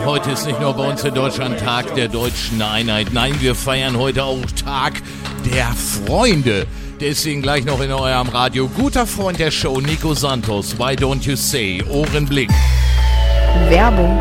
Heute ist nicht nur bei uns in Deutschland Tag der deutschen Einheit. Nein, wir feiern heute auch Tag der Freunde. Deswegen gleich noch in eurem Radio. Guter Freund der Show, Nico Santos. Why don't you say? Ohrenblick. Werbung.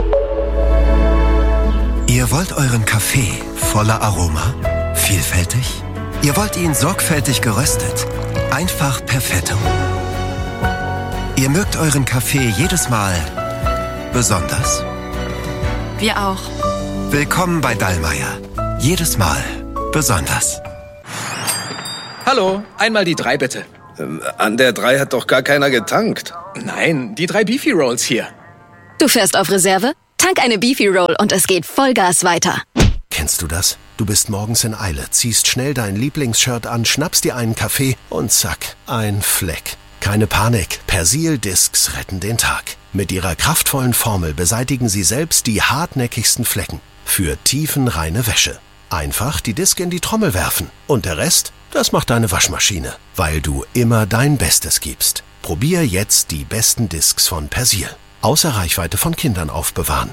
Ihr wollt euren Kaffee voller Aroma? Vielfältig? Ihr wollt ihn sorgfältig geröstet? Einfach perfetto. Ihr mögt euren Kaffee jedes Mal besonders? Wir auch. Willkommen bei Dallmayr. Jedes Mal besonders. Hallo, einmal die 3 bitte. An der 3 hat doch gar keiner getankt. Nein, die 3 Beefy Rolls hier. Du fährst auf Reserve? Tank eine Beefy Roll und es geht Vollgas weiter. Kennst du das? Du bist morgens in Eile, ziehst schnell dein Lieblingsshirt an, schnappst dir einen Kaffee und zack, ein Fleck. Keine Panik, Persil-Discs retten den Tag. Mit ihrer kraftvollen Formel beseitigen sie selbst die hartnäckigsten Flecken. Für tiefenreine Wäsche. Einfach die Disk in die Trommel werfen. Und der Rest, das macht deine Waschmaschine. Weil du immer dein Bestes gibst. Probier jetzt die besten Discs von Persil. Außer Reichweite von Kindern aufbewahren.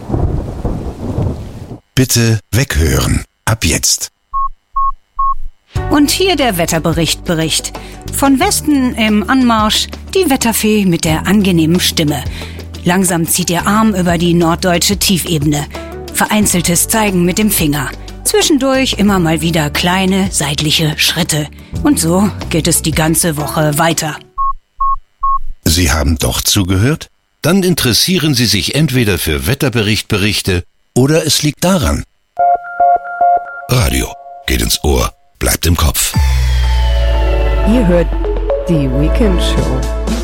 Bitte weghören. Ab jetzt. Und hier der Wetterbericht. Von Westen im Anmarsch die Wetterfee mit der angenehmen Stimme. Langsam zieht ihr Arm über die norddeutsche Tiefebene. Vereinzeltes Zeigen mit dem Finger. Zwischendurch immer mal wieder kleine seitliche Schritte. Und so geht es die ganze Woche weiter. Sie haben doch zugehört? Dann interessieren Sie sich entweder für Wetterberichte oder es liegt daran. Radio geht ins Ohr, bleibt im Kopf. Ihr hört die Weekend Show.